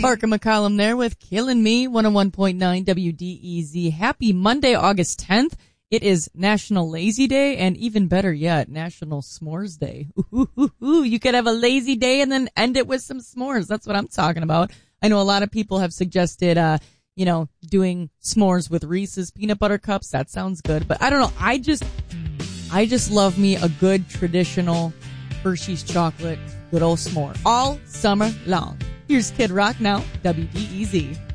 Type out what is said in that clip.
Parker McCollum there with Killin' Me, 101.9 WDEZ. Happy Monday, August 10th. It is National Lazy Day, and even better yet, National S'mores Day. Ooh, you could have a lazy day and then end it with some s'mores. That's what I'm talking about. I know a lot of people have suggested, doing s'mores with Reese's peanut butter cups. That sounds good, but I don't know. I just love me a good traditional Hershey's chocolate, good old s'more all summer long. Here's Kid Rock now, WDEZ.